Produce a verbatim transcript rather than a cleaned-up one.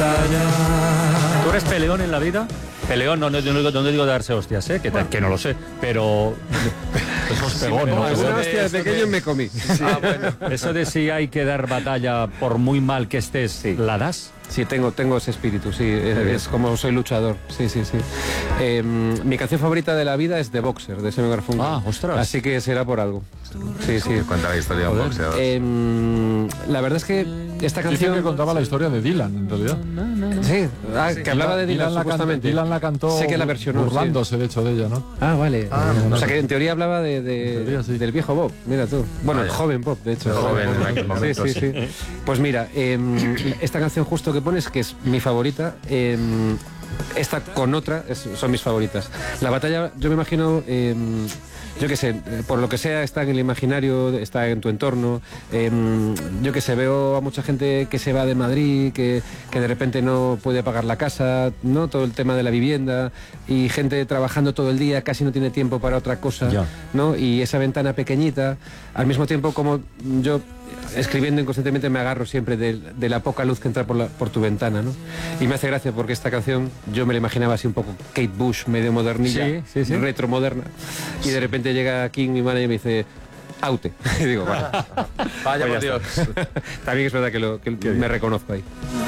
¿Tú eres peleón en la vida? Peleón, no, no, no, no, no digo de darse hostias, ¿eh? que, bueno. que no lo sé, pero... Eso es pegón, ¿no? Una hostia de pequeño me comí. Sí. Ah, bueno. Eso de si hay que dar batalla por muy mal que estés, sí. ¿la das? Sí, tengo, tengo ese espíritu, sí, es, es como soy luchador, sí, sí, sí. Eh, mi canción favorita de la vida es The Boxer, de Simon Garfunkel. Ah, ostras. Así que será por algo. Sí, sí. Cuenta la historia de un boxeador. Eh, la verdad es que esta canción... Dice que contaba la historia de Dylan, en realidad. Sí, ah, sí. que hablaba de Dylan, Dylan supuestamente. La Dylan la cantó sé que la versionó, burlándose, sí. de hecho, de ella, ¿no? Ah, vale. Ah, o sea, que en teoría hablaba de, de, teoría, sí. del viejo Bob, mira tú. Bueno, Vaya. el joven Bob, de hecho. El joven, en momentos. Sí, sí, sí. Pues mira, eh, esta canción justo que pones, que es mi favorita, eh, esta con otra es, son mis favoritas. La batalla, yo me imagino... Eh, yo qué sé, por lo que sea, está en el imaginario, está en tu entorno. Eh, yo qué sé, veo a mucha gente que se va de Madrid, que, que de repente no puede pagar la casa, ¿no? Todo el tema de la vivienda, y gente trabajando todo el día, casi no tiene tiempo para otra cosa, ya. ¿no? Y esa ventana pequeñita, al mismo tiempo como yo... escribiendo inconscientemente me agarro siempre de, de la poca luz que entra por, la, por tu ventana, ¿no? Y me hace gracia porque esta canción yo me la imaginaba así un poco Kate Bush, medio modernilla, sí, sí, sí. retromoderna, y de repente llega King, mi manager, y me dice Aute. Y digo, vale. Vaya por Dios. También es verdad que, lo, que me reconozco ahí.